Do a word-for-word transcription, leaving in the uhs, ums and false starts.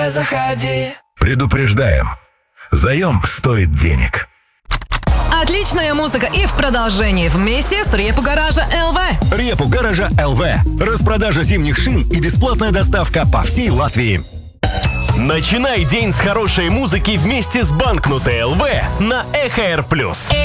давай заходи. Предупреждаем, заем стоит денег. Отличная музыка и в продолжении вместе с Репу Гаража эл ви. Репу Гаража эл ви. Распродажа зимних шин и бесплатная доставка по всей Латвии. Начинай день с хорошей музыки вместе с Банкнутой эл ви на ЭХР плюс.